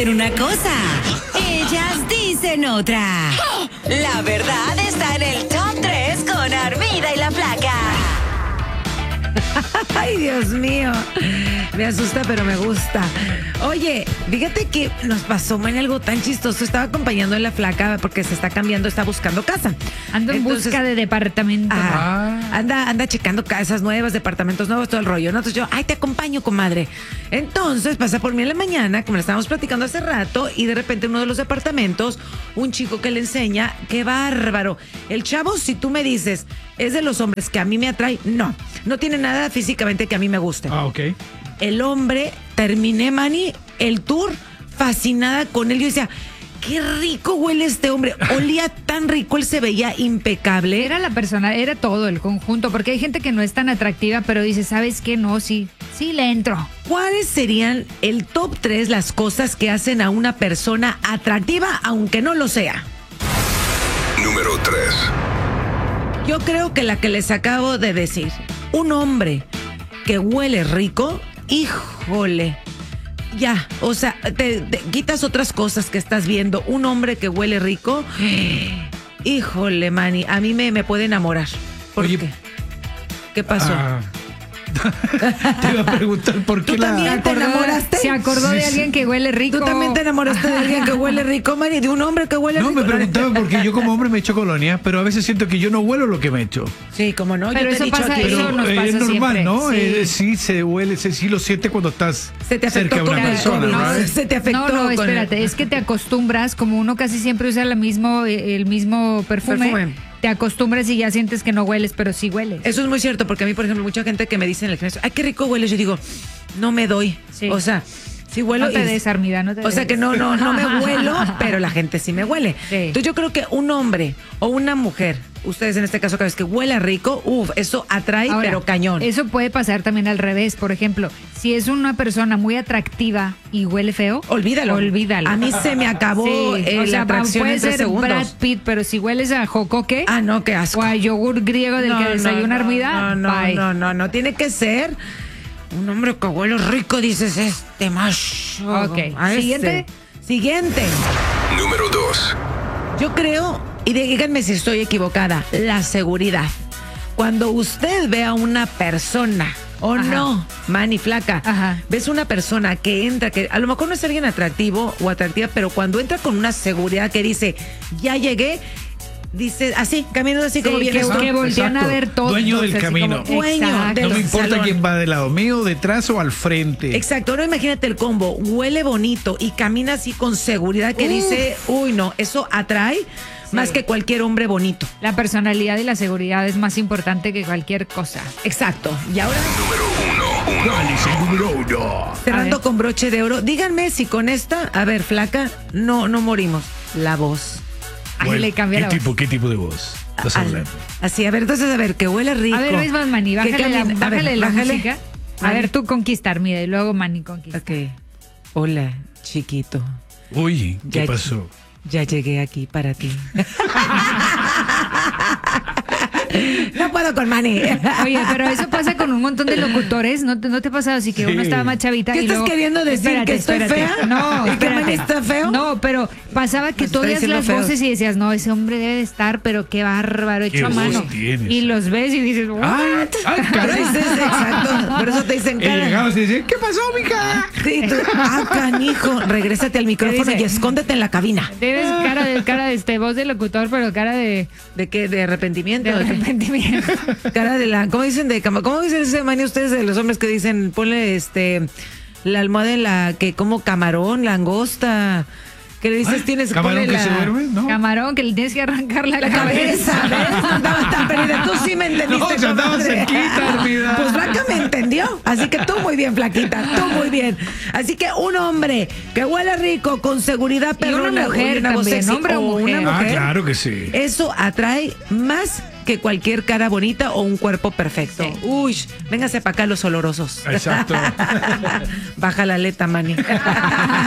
dicen una cosa, ellas dicen otra. La verdad está en el Top 3 con Armida y la Flaca. Ay, Dios mío. Me asusta, pero me gusta. Oye, fíjate que nos pasó, man, algo tan chistoso. Estaba acompañando a la Flaca porque se está cambiando, está buscando casa. Ando en busca de departamento. Anda checando casas nuevas, departamentos nuevos, todo el rollo, ¿no? Entonces yo, ay, te acompaño, comadre. Entonces pasa por mí en la mañana, como le estábamos platicando hace rato, y de repente uno de los departamentos, un chico que le enseña, qué bárbaro. El chavo, si tú me dices, es de los hombres que a mí me atrae, no tiene nada físicamente que a mí me guste. Ok. El hombre, terminé, Manny, el tour, fascinada con él. Yo decía, qué rico huele este hombre. Olía tan rico, él se veía impecable. Era la persona, era todo el conjunto, porque hay gente que no es tan atractiva, pero dice, ¿sabes qué? No, sí le entro. ¿Cuáles serían el top 3 las cosas que hacen a una persona atractiva, aunque no lo sea? Número 3. Yo creo que la que les acabo de decir, un hombre que huele rico, híjole, ya, o sea, te quitas otras cosas que estás viendo. Un hombre que huele rico, híjole, Manny, a mí me puede enamorar. ¿Por Oye, qué? ¿Qué pasó? Te iba a preguntar por qué ¿Tú también te enamoraste? Se acordó Sí, de sí. alguien que huele rico. ¿Tú también te enamoraste de alguien que huele rico, Manny? ¿De un hombre que huele No, rico? me preguntaba porque yo como hombre me echo colonia, pero a veces siento que yo no huelo lo que me echo. Sí, como no, Pero yo te eso he dicho pasa, aquí. eso Pero nos pasa es normal, siempre. ¿no? Sí. Sí se huele, sí lo siente cuando estás Se te afectó cerca de una con el persona, COVID, ¿right? se te afectó No, con espérate, es que te acostumbras, como uno casi siempre usa el mismo perfume, te acostumbras y ya sientes que no hueles, pero sí hueles. Eso es muy cierto, porque a mí, por ejemplo, mucha gente que me dice en el gimnasio, ay, qué rico huele, yo digo, no me doy. Sí. O sea, sí huelo. No te des, Armida, no te O sea des. que no me huelo, pero la gente sí me huele. Sí. Entonces yo creo que un hombre o una mujer, ustedes en este caso, cada vez que huela rico, eso atrae, Ahora, pero cañón. Eso puede pasar también al revés. Por ejemplo, si es una persona muy atractiva y huele feo, Olvídalo. Olvídalo. A mí se me acabó Sí, o la sea, atracción puede en 3 ser segundos. Brad Pitt, pero si hueles a jocoque Ah, no, qué asco. o a yogur griego del que desayuna Armida, bye. No, tiene que ser un hombre que huele rico, dices, este macho. Ok, a ese. Siguiente. Número 2. Yo creo, y díganme si estoy equivocada, la seguridad. Cuando usted ve a una persona, o no, Manny, Flaca, Ajá. ves una persona que entra, que a lo mejor no es alguien atractivo o atractiva, pero cuando entra con una seguridad que dice, ya llegué, dice así, caminando así como Sí, vienes tú. que voltean a Exacto. ver todo. Dueño del así camino. como- Dueño Exacto. del No me importa salón. quién va del lado mío, detrás o al frente. Exacto, ahora imagínate el combo, huele bonito y camina así con seguridad que dice, uy no, eso atrae más que cualquier hombre bonito. La personalidad y la seguridad es más importante que cualquier cosa. Exacto, y ahora Número 1. ¿Cuál es el número 1? cerrando ver. con broche de oro, díganme si con esta, a ver, Flaca, no morimos, la voz. Ay, le cambia la voz. ¿Qué tipo de voz estás hablando? Así, a ver, entonces, a ver, que huele rico. A ver, es más, Manny, que bájale camina- a ver, la bájale. música. A Manny. ver, tú conquistar, mira, y luego Manny conquista. Ok, hola, chiquito, Oye, ¿qué Ya- pasó? ya llegué aquí para ti. No puedo con Manny. Oye, pero eso pasa con un montón de locutores, ¿no te ha pasado? Así que Sí. uno estaba más chavita ¿Qué y estás luego... queriendo decir? ¿Que estoy fea? No, ¿Y que espérate. Manny está feo? No, pero pasaba que Nos tú está oías diciendo las feos. voces y decías, no, ese hombre debe de estar, pero qué bárbaro, hecho a voz mano. tienes? Y los ves y dices, ¿what? ¡Ay, Por caray! eso es exacto, por eso te dicen cara. Llegamos y dicen, ¿qué pasó, mija? Sí, tú, canijo, regrésate al micrófono dice? y escóndete en la cabina. Tienes cara de voz de locutor, pero cara de ¿De qué? ¿De arrepentimiento? de arrepentimiento. Cara de la, ¿cómo dicen de cama? ¿Cómo dicen ese Manny ustedes de los hombres que dicen, ponle la almohada en la que como camarón, langosta? ¿Qué le dices? Ay, Tienes ¿camarón ponle que se duerme? No. Camarón, que le tienes que arrancar la cabeza, cabeza. ¿ves? No andabas tan perdida. Tú sí me entendiste. No, ya andaba comadre. cerquita, Armida. Pues Flaca me entendió. Así que tú muy bien, Flaquita. Tú muy bien. Así que un hombre que huele rico, con seguridad, Y una perrona, mujer una voz también, sexy, hombre o mujer. una Ah, mujer. claro que sí. Eso atrae más que cualquier cara bonita o un cuerpo perfecto. Sí. Uy, véngase para acá los olorosos. Exacto. Baja la aleta, Manny.